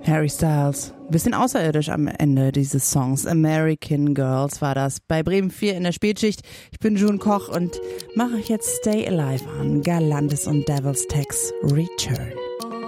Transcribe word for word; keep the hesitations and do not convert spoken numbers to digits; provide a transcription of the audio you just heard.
Harry Styles. Bisschen außerirdisch am Ende dieses Songs. American Girls war das. Bei Bremen vier in der Spätschicht. Ich bin June Koch und mache jetzt Stay Alive an. Galantis und Devil's Tax Return.